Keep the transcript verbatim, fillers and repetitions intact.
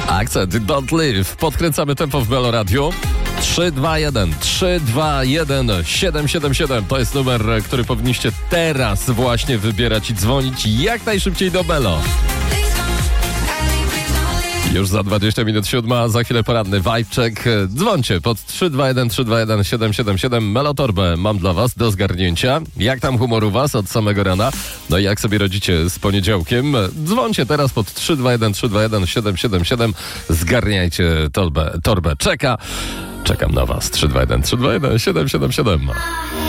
Akcent Don't Live. Podkręcamy tempo w Melo Radio. trzy dwa jeden trzy dwa jeden siedem siedem siedem to jest numer, który powinniście teraz właśnie wybierać i dzwonić jak najszybciej do Melo. Już za dwadzieścia minut siódma, za chwilę poranny vibe check. Dzwońcie pod trzy dwa jeden trzy dwa jeden siedem siedem siedem. Melotorbę mam dla was do zgarnięcia. Jak tam humor u was od samego rana? No i jak sobie radzicie z poniedziałkiem? Dzwońcie teraz pod trzy dwa jeden trzy dwa jeden siedem siedem siedem. Zgarniajcie torbę. Torbę czeka. Czekam na was. trzy dwa jeden trzy dwa jeden siedem siedem siedem.